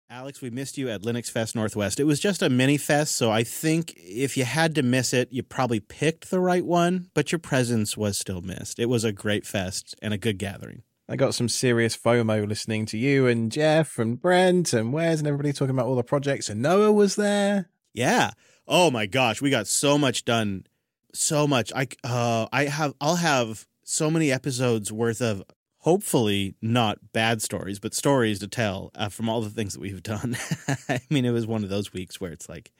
Alex, we missed you at Linux Fest Northwest. It was just a mini fest, so I think if you had to miss it, you probably picked the right one, but your presence was still missed. It was a great fest and a good gathering. I got some serious FOMO listening to you and Jeff and Brent and Wes and everybody talking about all the projects, and Noah was there. Yeah. Oh my gosh, we got so much done. So much. I'll have so many episodes worth of hopefully not bad stories, but stories to tell from all the things that we've done. I mean, it was one of those weeks where it's like,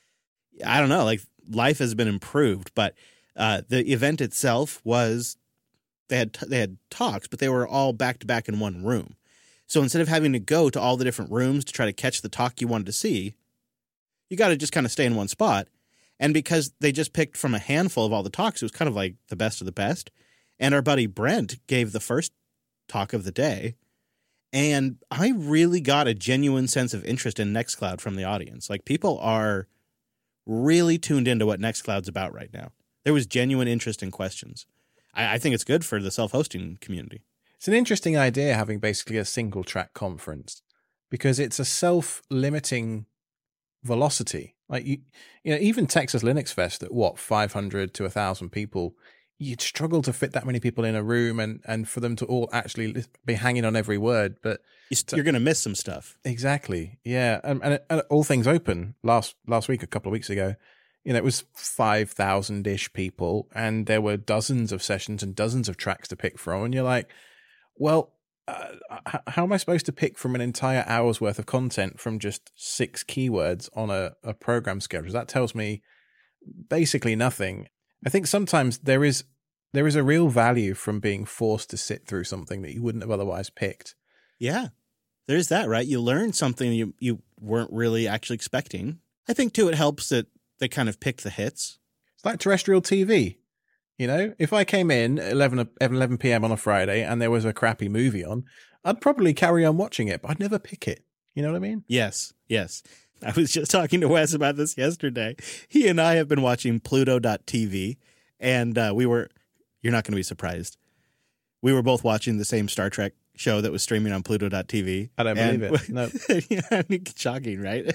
I don't know, like life has been improved, but the event itself was, they had talks, but they were all back to back in one room. So instead of having to go to all the different rooms to try to catch the talk you wanted to see, you got to just kind of stay in one spot. And because they just picked from a handful of all the talks, it was kind of like the best of the best. And our buddy Brent gave the first talk of the day, and I really got a genuine sense of interest in Nextcloud from the audience. Like, people are really tuned into what Nextcloud's about right now. There was genuine interest in questions. I think it's good for the self-hosting community. It's an interesting idea having basically a single track conference, because it's a self-limiting velocity. Like you know, even Texas Linux Fest at 500 to 1,000 people, you'd struggle to fit that many people in a room and for them to all actually be hanging on every word. But you're going to miss some stuff. Exactly. Yeah. And All Things Open last week, a couple of weeks ago, you know, it was 5,000-ish people, and there were dozens of sessions and dozens of tracks to pick from. And you're like, well, how am I supposed to pick from an entire hour's worth of content from just 6 keywords on a program schedule? That tells me basically nothing. I think sometimes there is a real value from being forced to sit through something that you wouldn't have otherwise picked. Yeah, there's that, right? You learn something you weren't really actually expecting. I think, too, it helps that they kind of picked the hits. It's like terrestrial TV. You know, if I came in at 11 p.m. on a Friday and there was a crappy movie on, I'd probably carry on watching it, but I'd never pick it. You know what I mean? Yes. I was just talking to Wes about this yesterday. He and I have been watching Pluto.tv, and you're not going to be surprised. We were both watching the same Star Trek show that was streaming on Pluto.tv. I don't believe it. No. Shocking, right?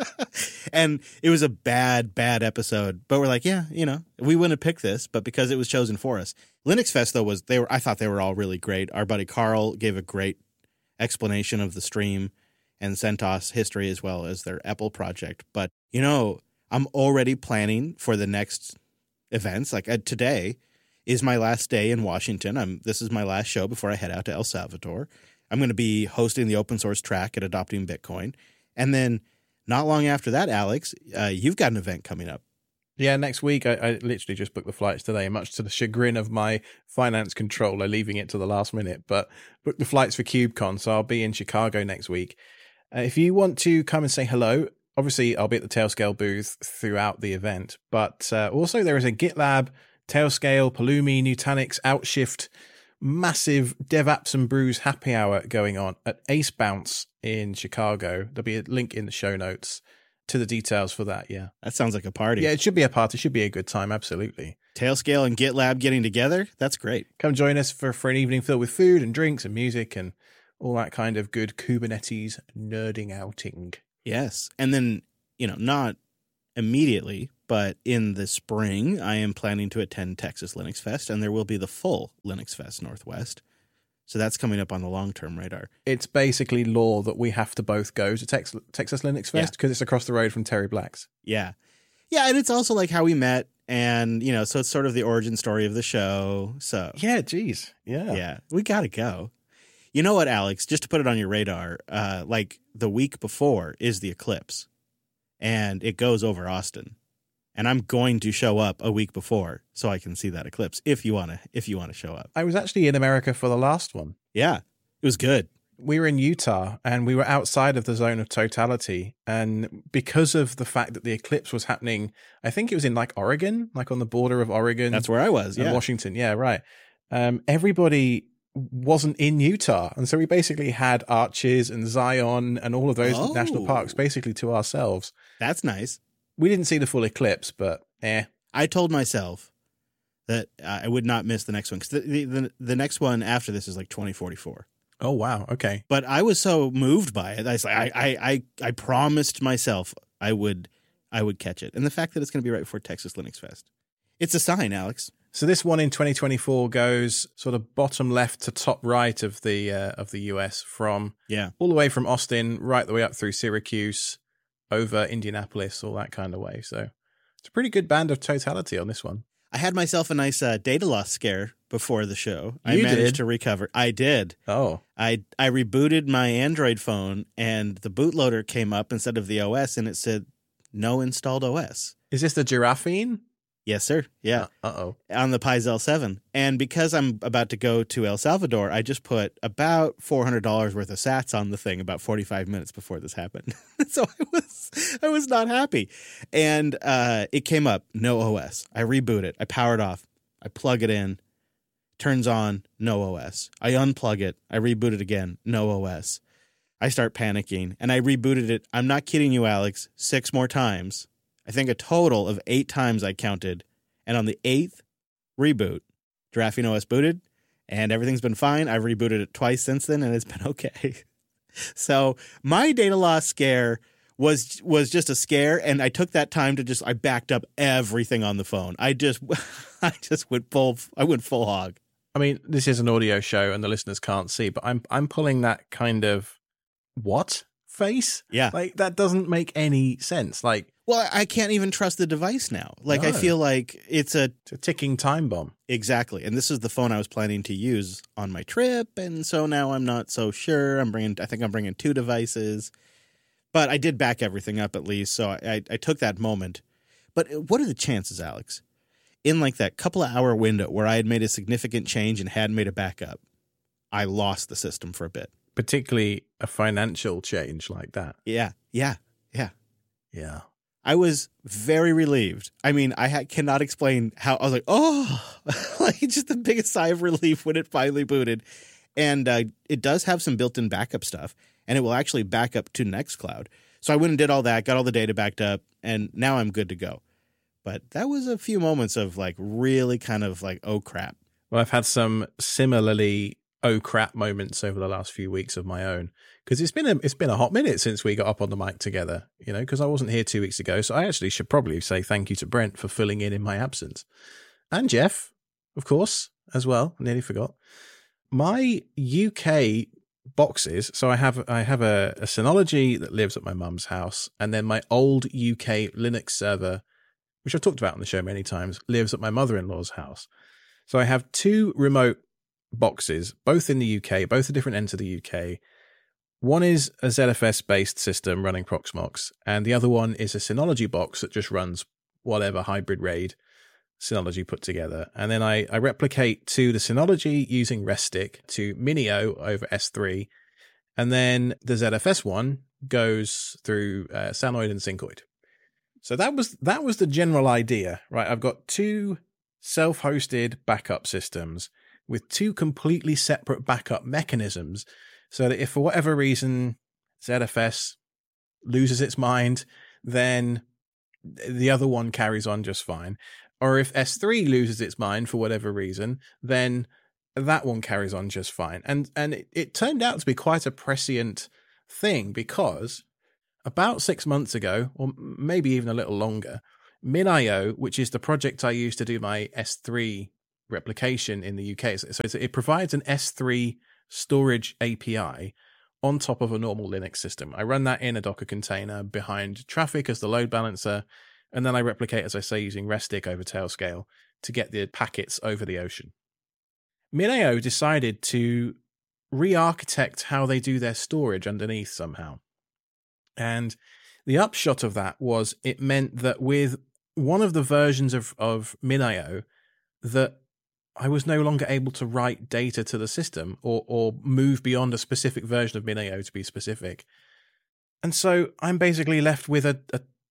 And it was a bad episode. But we're like, yeah, you know, we wouldn't have picked this, but because it was chosen for us. Linux Fest, though, I thought they were all really great. Our buddy Carl gave a great explanation of the stream and CentOS history, as well as their Apple project. But, you know, I'm already planning for the next events. Like today is my last day in Washington. This is my last show before I head out to El Salvador. I'm going to be hosting the open source track at Adopting Bitcoin. And then not long after that, Alex, you've got an event coming up. Yeah, next week. I literally just booked the flights today, much to the chagrin of my finance controller, leaving it to the last minute. But booked the flights for KubeCon, so I'll be in Chicago next week. If you want to come and say hello, obviously I'll be at the Tailscale booth throughout the event. But also there is a GitLab, Tailscale, Pulumi, Nutanix, Outshift, massive DevApps and Brews happy hour going on at Ace Bounce in Chicago. There'll be a link in the show notes to the details for that. Yeah, that sounds like a party. Yeah, it should be a party. It should be a good time. Absolutely. Tailscale and GitLab getting together. That's great. Come join us for an evening filled with food and drinks and music and all that kind of good Kubernetes nerding outing. Yes. And then, you know, not immediately, but in the spring, I am planning to attend Texas Linux Fest, and there will be the full Linux Fest Northwest. So that's coming up on the long-term radar. It's basically law that we have to both go to Texas Linux Fest because it's across the road from Terry Black's. Yeah. Yeah, and it's also like how we met, and, you know, so it's sort of the origin story of the show. So yeah, geez. Yeah. Yeah, we got to go. You know what, Alex, just to put it on your radar, like the week before is the eclipse, and it goes over Austin. And I'm going to show up a week before so I can see that eclipse if you want to show up. I was actually in America for the last one. Yeah, it was good. We were in Utah and we were outside of the zone of totality. And because of the fact that the eclipse was happening, I think it was in like Oregon, like on the border of Oregon. That's where I was. Yeah. Washington. Yeah, right. Everybody wasn't in Utah. And so we basically had Arches and Zion and all of those national parks basically to ourselves. That's nice. We didn't see the full eclipse, but I told myself that I would not miss the next one, because the next one after this is like 2044. Oh, wow. Okay. But I was so moved by it. I was like, I promised myself I would catch it. And the fact that it's going to be right before Texas Linux Fest, it's a sign, Alex. So this one in 2024 goes sort of bottom left to top right of the US, from all the way from Austin right the way up through Syracuse, over Indianapolis, all that kind of way. So it's a pretty good band of totality on this one. I had myself a nice data loss scare before the show. I You managed did? to recover. I did. Oh, I rebooted my Android phone, and the bootloader came up instead of the OS, and it said no installed OS. is this the Giraffine? Yes, sir. Yeah. Uh-oh. On the Pi L7. And because I'm about to go to El Salvador, I just put about $400 worth of sats on the thing about 45 minutes before this happened. So I was not happy. And it came up, no OS. I reboot it. I power it off. I plug it in. Turns on, no OS. I unplug it. I reboot it again, no OS. I start panicking, and I rebooted it. I'm not kidding you, Alex, 6 more times. I think a total of 8 times I counted. And on the 8th reboot, Giraffine OS booted, and everything's been fine. I've rebooted it twice since then, and it's been okay. So my data loss scare was just a scare, and I took that time to I backed up everything on the phone. I went full hog. I mean, this is an audio show and the listeners can't see, but I'm pulling that kind of what face? Yeah. Like, that doesn't make any sense. Like, well, I can't even trust the device now. Like, No. I feel like it's a ticking time bomb. Exactly. And this is the phone I was planning to use on my trip. And so now I'm not so sure. I think I'm bringing 2 devices. But I did back everything up at least. So I took that moment. But what are the chances, Alex, in like that couple of hour window where I had made a significant change and had made a backup, I lost the system for a bit? Particularly a financial change like that. Yeah. Yeah. I was very relieved. I mean, cannot explain how I was like, oh, like just the biggest sigh of relief when it finally booted. And it does have some built-in backup stuff, and it will actually back up to Nextcloud. So I went and did all that, got all the data backed up, and now I'm good to go. But that was a few moments of like really kind of like, oh crap. Well, I've had some similarly oh crap moments over the last few weeks of my own, because it's been a hot minute since we got up on the mic together, because I wasn't here 2 weeks ago. So I actually should probably say thank you to Brent for filling in my absence, and Jeff, of course, as well. I nearly forgot my UK boxes. So I have a Synology that lives at my mum's house, and then my old UK Linux server, which I've talked about on the show many times, lives at my mother-in-law's house. So I have 2 remote boxes, both in the UK, both at different ends of the UK. One is a ZFS-based system running Proxmox, and the other one is a Synology box that just runs whatever hybrid RAID Synology put together. And then I replicate to the Synology using Restick to Minio over S3, and then the ZFS one goes through Sanoid and Syncoid. So that was the general idea, right? I've got 2 self-hosted backup systems with 2 completely separate backup mechanisms, so that if for whatever reason ZFS loses its mind, then the other one carries on just fine. Or if S3 loses its mind for whatever reason, then that one carries on just fine. And it turned out to be quite a prescient thing, because about 6 months ago, or maybe even a little longer, MinIO, which is the project I use to do my S3 replication in the UK. So it provides an S3 storage API on top of a normal Linux system. I run that in a Docker container behind Traefik as the load balancer, and then I replicate, as I say, using Restick over Tailscale to get the packets over the ocean. MinIO decided to re-architect how they do their storage underneath somehow. And the upshot of that was it meant that with one of the versions of MinIO, that I was no longer able to write data to the system or move beyond a specific version of MinIO to be specific. And so I'm basically left with a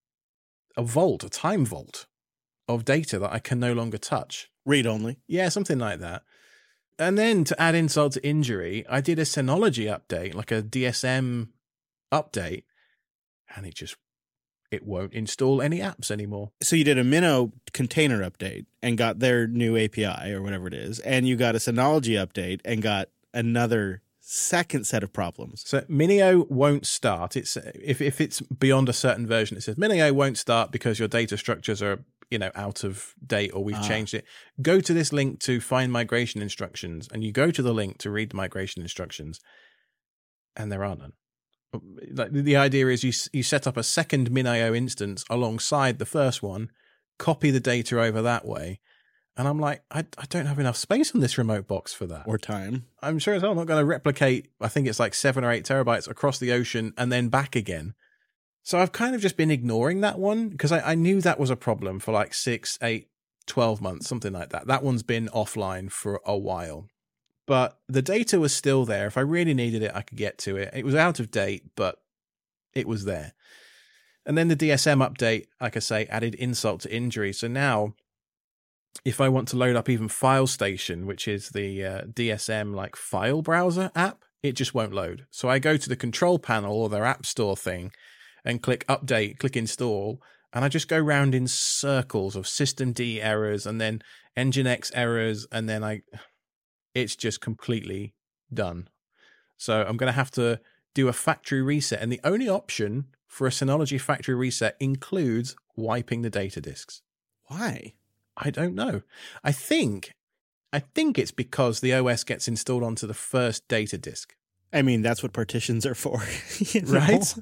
time vault of data that I can no longer touch. Read only. Yeah, something like that. And then to add insult to injury, I did a Synology update, like a DSM update, and it won't install any apps anymore. So you did a Minnow container update and got their new API or whatever it is, and you got a Synology update and got another second set of problems. So Minio won't start. It's if it's beyond a certain version, it says Minio won't start because your data structures are, out of date or we've changed it. Go to this link to find migration instructions, and you go to the link to read the migration instructions, and there are none. Like the idea is you set up a second Minio instance alongside the first one, copy the data over that way. And I'm like, I don't have enough space on this remote box for that. Or time. I'm sure as hell not going to replicate, I think it's like 7 or 8 terabytes across the ocean and then back again. So I've kind of just been ignoring that one because I knew that was a problem for like 6, 8, 12 months, something like that. That one's been offline for a while. But the data was still there. If I really needed it, I could get to it. It was out of date, but it was there. And then the DSM update, like I say, added insult to injury. So now, if I want to load up even FileStation, which is the DSM like file browser app, it just won't load. So I go to the control panel or their app store thing and click update, click install, and I just go round in circles of systemd errors and then nginx errors, and then it's just completely done. So I'm going to have to do a factory reset, and the only option for a Synology factory reset includes wiping the data disks. Why? I don't know. I think it's because the OS gets installed onto the first data disk. I mean, that's what partitions are for, right?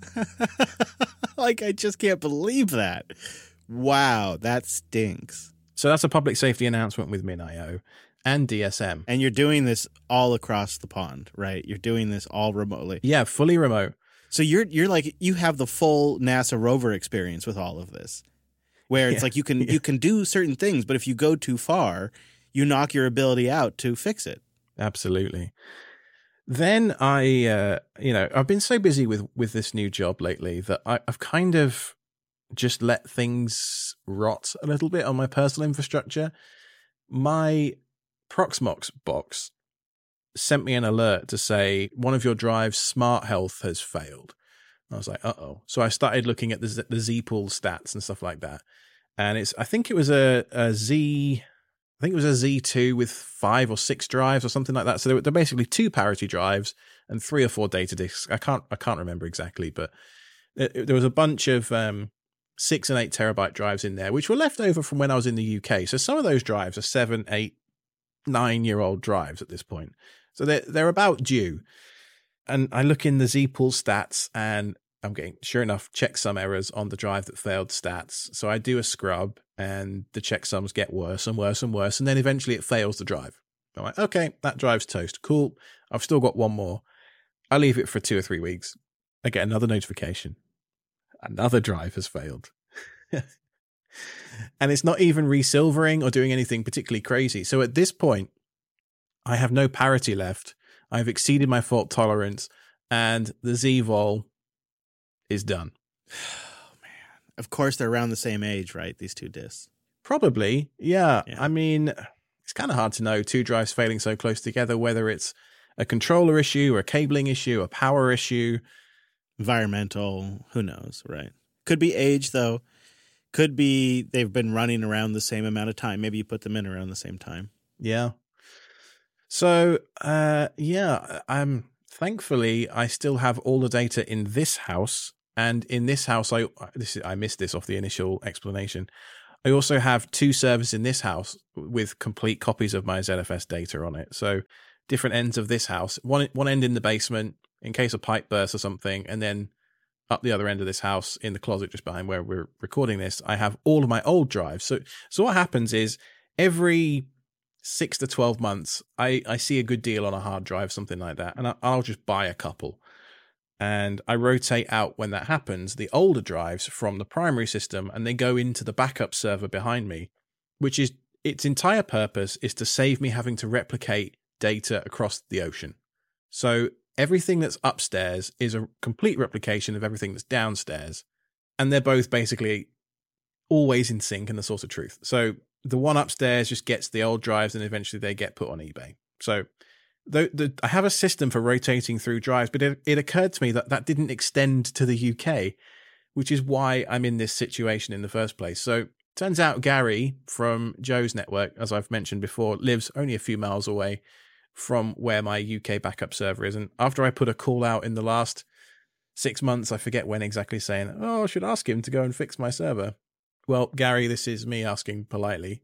Like, I just can't believe that. Wow, that stinks. So that's a public safety announcement with MinIO and DSM. And you're doing this all across the pond, right? You're doing this all remotely. Yeah, fully remote. So you're like, you have the full NASA rover experience with all of this, where it's like you can do certain things, but if you go too far, you knock your ability out to fix it. Absolutely. Then I've been so busy with this new job lately that I've kind of just let things rot a little bit on my personal infrastructure. My Proxmox box sent me an alert to say one of your drives, Smart Health, has failed. I was like, uh-oh. So I started looking at the Z-Pool stats and stuff like that. And I think it was a Z2 with 5 or 6 drives or something like that. So they're basically 2 parity drives and 3 or 4 data disks. I can't remember exactly, but there was a bunch of 6 and 8 terabyte drives in there, which were left over from when I was in the UK. So some of those drives are 7, 8, 9-year-old drives at this point. So they're about due. And I look in the Z-Pool stats and I'm getting, sure enough, checksum errors on the drive that failed stats. So I do a scrub and the checksums get worse and worse and worse. And then eventually it fails the drive. I'm like, okay, that drive's toast. Cool. I've still got one more. I leave it for 2 or 3 weeks. I get another notification. Another drive has failed. And it's not even resilvering or doing anything particularly crazy. So at this point, I have no parity left. I've exceeded my fault tolerance and the Z-Vol is done. Oh, man. Of course, they're around the same age, right? These 2 disks. Probably. Yeah. I mean, it's kind of hard to know 2 drives failing so close together, whether it's a controller issue or a cabling issue, a power issue. Environmental, who knows, right? Could be age, though. Could be they've been running around the same amount of time. Maybe you put them in around the same time. Yeah. So, thankfully, I still have all the data in this house. And in this house, I missed this off the initial explanation. I also have 2 servers in this house with complete copies of my ZFS data on it. So different ends of this house, one end in the basement in case a pipe bursts or something, and then up the other end of this house in the closet just behind where we're recording this, I have all of my old drives. So what happens is every 6 to 12 months, I see a good deal on a hard drive, something like that, and I'll just buy a couple. And I rotate out when that happens, the older drives from the primary system, and they go into the backup server behind me, which is its entire purpose is to save me having to replicate data across the ocean. So everything that's upstairs is a complete replication of everything that's downstairs. And they're both basically always in sync and the source of truth. So the one upstairs just gets the old drives and eventually they get put on eBay. So I have a system for rotating through drives, but it occurred to me that didn't extend to the UK, which is why I'm in this situation in the first place. So turns out Gary from Joe's network, as I've mentioned before, lives only a few miles away from where my UK backup server is. And after I put a call out in the last 6 months, I forget when exactly, saying, I should ask him to go and fix my server. Well, Gary, this is me asking politely.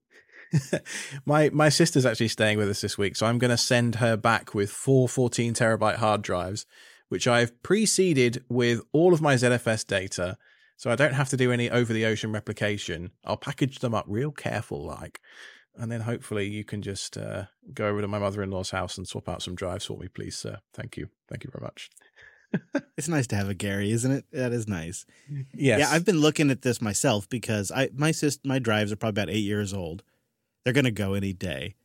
My sister's actually staying with us this week, so I'm going to send her back with 4 14 terabyte hard drives, which I've preceded with all of my ZFS data, so I don't have to do any over-the-ocean replication. I'll package them up real careful-like, and then hopefully you can just go over to my mother-in-law's house and swap out some drives for me, please, sir. Thank you. Thank you very much. It's nice to have a Gary, isn't it? That is nice. Yes. Yeah, I've been looking at this myself because my drives are probably about 8 years old. They're going to go any day.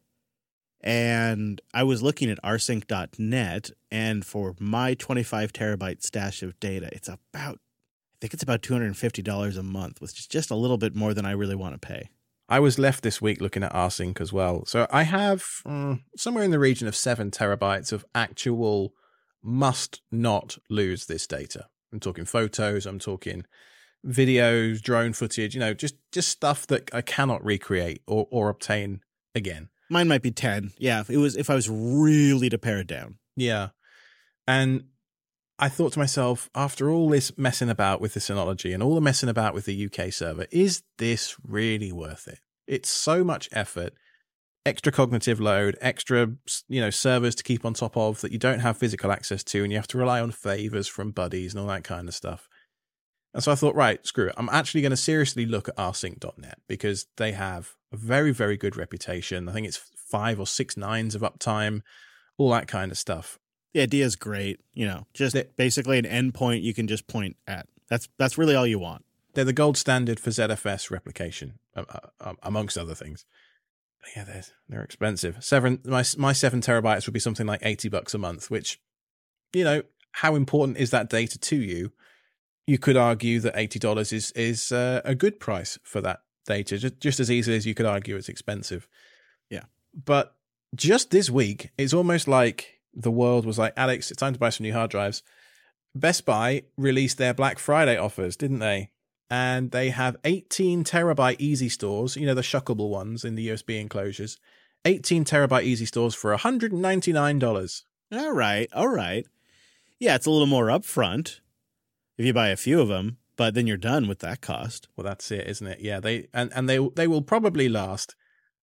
And I was looking at rsync.net, and for my 25 terabyte stash of data, I think it's about $250 a month, which is just a little bit more than I really want to pay. I was left this week looking at rsync as well. So I have somewhere in the region of 7 terabytes of actual must not lose this data. I'm talking photos, I'm talking videos, drone footage, just stuff that I cannot recreate or obtain again. Mine might be 10. Yeah, if I was really to pare it down. Yeah. And I thought to myself, after all this messing about with the Synology and all the messing about with the UK server, is this really worth it? It's so much effort, extra cognitive load, extra, servers to keep on top of that you don't have physical access to, and you have to rely on favors from buddies and all that kind of stuff. And so I thought, right, screw it. I'm actually going to seriously look at rsync.net because they have a very, very good reputation. I think it's 5 or 6 nines of uptime, all that kind of stuff. The idea is great. Just basically an endpoint you can just point at. That's really all you want. They're the gold standard for ZFS replication, amongst other things. But yeah, they're expensive. My 7 terabytes would be something like $80 a month, which, how important is that data to you? You could argue that $80 is a good price for that data, just as easily as you could argue it's expensive. Yeah. But just this week, it's almost like the world was like, Alex, it's time to buy some new hard drives. Best Buy released their Black Friday offers, didn't they? And they have 18 terabyte easy stores, the shuckable ones in the USB enclosures, 18 terabyte easy stores for $199. All right. Yeah, it's a little more upfront if you buy a few of them, but then you're done with that cost. Well, that's it, isn't it? Yeah, they will probably last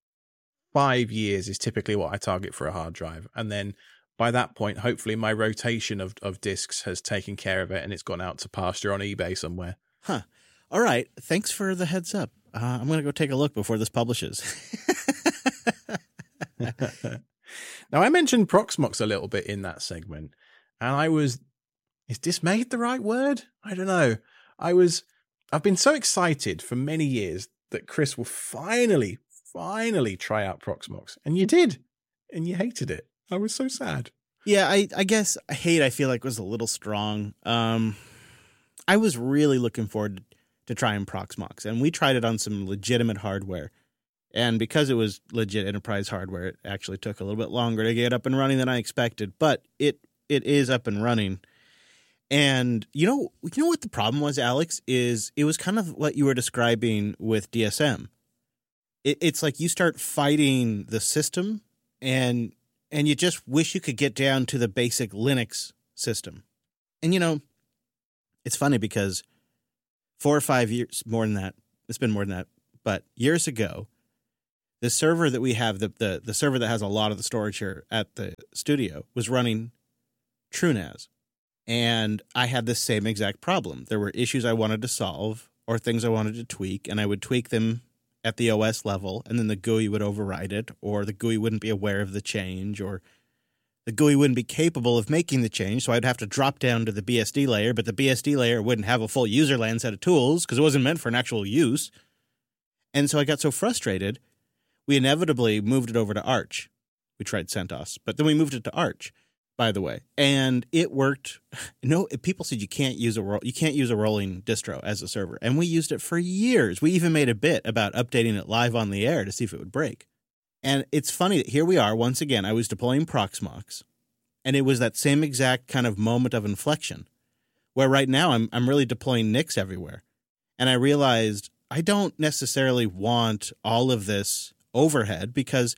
5 years is typically what I target for a hard drive. And then by that point, hopefully my rotation of discs has taken care of it and it's gone out to pasture on eBay somewhere. Huh. All right. Thanks for the heads up. I'm going to go take a look before this publishes. Now, I mentioned Proxmox a little bit in that segment, and is dismayed the right word? I don't know. I've been so excited for many years that Chris will finally try out Proxmox. And you did. And you hated it. I was so sad. Yeah, I guess hate, I feel like, was a little strong. I was really looking forward to trying Proxmox, and we tried it on some legitimate hardware. And because it was legit enterprise hardware, it actually took a little bit longer to get up and running than I expected. But it is up and running. And you know what the problem was, Alex, is it was kind of what you were describing with DSM. It's like you start fighting the system, and you just wish you could get down to the basic Linux system. And, it's funny because 4 or 5 years, more than that, it's been more than that, but years ago, the server that we have, the server that has a lot of the storage here at the studio, was running TrueNAS. And I had the same exact problem. There were issues I wanted to solve or things I wanted to tweak, and I would tweak them at the OS level, and then the GUI would override it, or the GUI wouldn't be aware of the change, or the GUI wouldn't be capable of making the change, so I'd have to drop down to the BSD layer, but the BSD layer wouldn't have a full userland set of tools because it wasn't meant for an actual use. And so I got so frustrated, we inevitably moved it over to Arch. We tried CentOS, but then we moved it to Arch, by the way, and it worked. People said you can't use a rolling distro as a server, and we used it for years. We even made a bit about updating it live on the air to see if it would break. And it's funny that here we are once again. I was deploying Proxmox, and it was that same exact kind of moment of inflection, where right now I'm really deploying Nix everywhere, and I realized I don't necessarily want all of this overhead because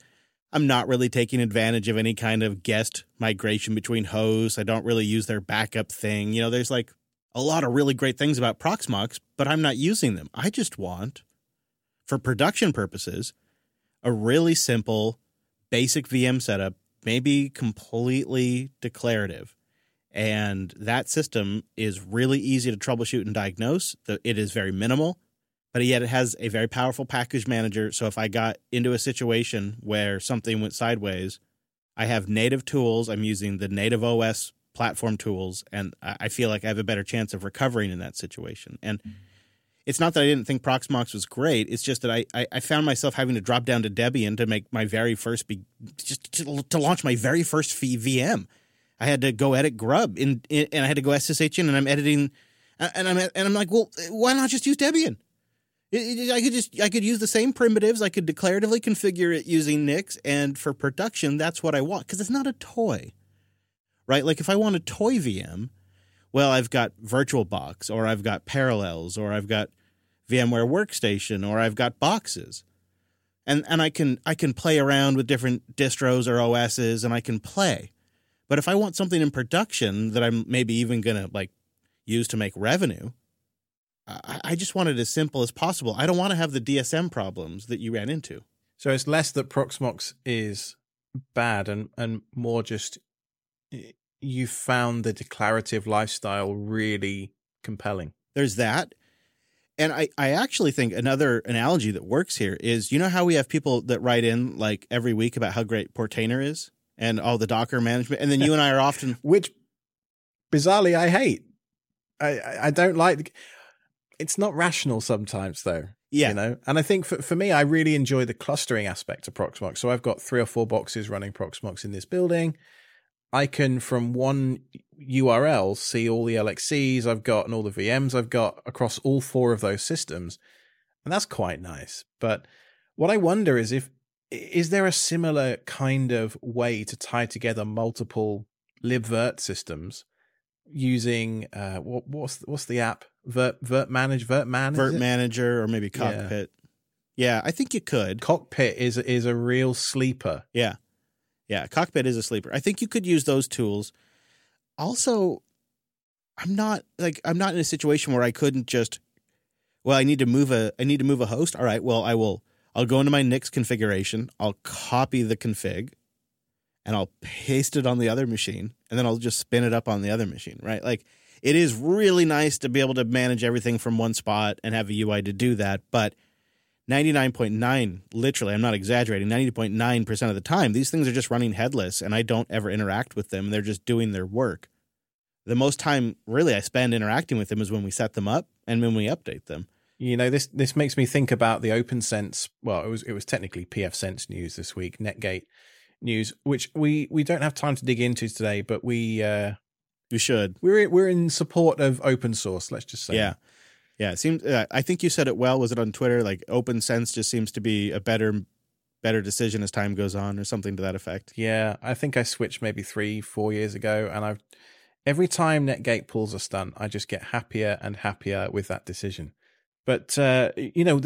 I'm not really taking advantage of any kind of guest migration between hosts. I don't really use their backup thing. You know, there's like a lot of really great things about Proxmox, but I'm not using them. I just want, for production purposes, a really simple, basic VM setup, maybe completely declarative. And that system is really easy to troubleshoot and diagnose. It is very minimal, but yet it has a very powerful package manager. So if I got into a situation where something went sideways, I have native tools. I'm using the native OS platform tools, and I feel like I have a better chance of recovering in that situation. And it's not that I didn't think Proxmox was great. It's just that I found myself having to drop down to Debian to make my very first to launch my very first VM. I had to go edit Grub and I had to go SSH in, and I'm editing, and I'm like, well, why not just use Debian? I could use the same primitives. I could declaratively configure it using Nix, and for production, that's what I want, because it's not a toy, right? Like if I want a toy VM, well, I've got VirtualBox, or I've got Parallels, or I've got VMware Workstation, or I've got boxes, and I can play around with different distros or OSs, and I can play. But if I want something in production that I'm maybe even going to like use to make revenue, I just want it as simple as possible. I don't want to have the DSM problems that you ran into. So it's less that Proxmox is bad and more just you found the declarative lifestyle really compelling. There's that. And I actually think another analogy that works here is, you know how we have people that write in like every week about how great Portainer is and all the Docker management, and then you and I are often... Which, bizarrely, I hate. I don't like... It's not rational sometimes, though. Yeah. You know? And I think for me, I really enjoy the clustering aspect of Proxmox. So I've got 3 or 4 boxes running Proxmox in this building. I can, from one URL, see all the LXCs I've got and all the VMs I've got across all 4 of those systems. And that's quite nice. But what I wonder is there a similar kind of way to tie together multiple libvirt systems using what's the app? Virt Manager, or maybe Cockpit. Yeah, I think you could. Cockpit is a real sleeper. Yeah. Yeah, Cockpit is a sleeper. I think you could use those tools. Also, I'm not in a situation where I couldn't just, well, I need to move a host. All right, well, I'll go into my Nix configuration, I'll copy the config, and I'll paste it on the other machine, and then I'll just spin it up on the other machine, right? Like, it is really nice to be able to manage everything from one spot and have a UI to do that, but 99.9, literally, I'm not exaggerating, 90.9% of the time, these things are just running headless, and I don't ever interact with them. They're just doing their work. The most time, really, I spend interacting with them is when we set them up and when we update them. You know, this makes me think about the OpenSense. Well, it was technically pfSense news this week, Netgate news, which we don't have time to dig into today, but we should. We're in support of open source. Let's just say. Yeah. Yeah, it seems. I think you said it well. Was it on Twitter? Like OpenSense just seems to be a better decision as time goes on, or something to that effect. Yeah, I think I switched maybe 3-4 years ago, and every time Netgate pulls a stunt, I just get happier and happier with that decision. But you know,